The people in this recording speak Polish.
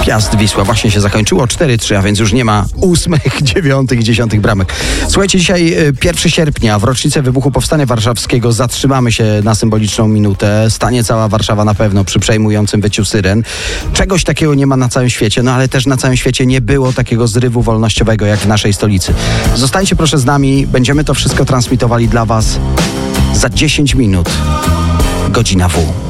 Piast-Wisła właśnie się zakończyło 4-3, a więc już nie ma 8., 9. i 10. bramek. Słuchajcie, dzisiaj 1 sierpnia, w rocznicę wybuchu Powstania Warszawskiego zatrzymamy się na symboliczną minutę. Stanie cała Warszawa na pewno przy przejmującym wyciu syren. Czegoś takiego nie ma na całym świecie, no ale też na całym świecie nie było takiego zrywu wolnościowego jak w naszej stolicy. Zostańcie proszę z nami, będziemy to wszystko transmitowali dla Was za 10 minut. Godzina W.